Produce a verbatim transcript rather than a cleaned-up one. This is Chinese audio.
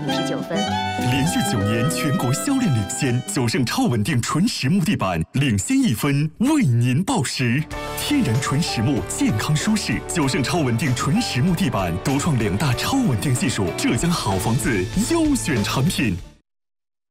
五十九分。 连续九年全国销量领先，九盛超稳定纯实木地板领先一分，为您报时。天然纯实木，健康舒适。九盛超稳定纯实木地板独创两大超稳定技术，浙江好房子优选产品。